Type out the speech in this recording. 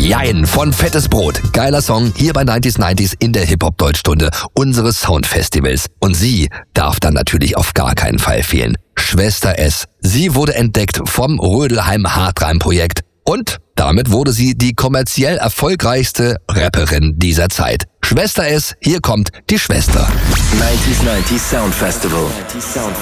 Jein von Fettes Brot. Geiler Song hier bei 90s in der Hip-Hop-Deutschstunde unseres Soundfestivals. Und sie darf dann natürlich auf gar keinen Fall fehlen. Schwester S. Sie wurde entdeckt vom Rödelheim Hartreim-Projekt und damit wurde sie die kommerziell erfolgreichste Rapperin dieser Zeit. Schwester S, hier kommt die Schwester. 90s Sound Festival.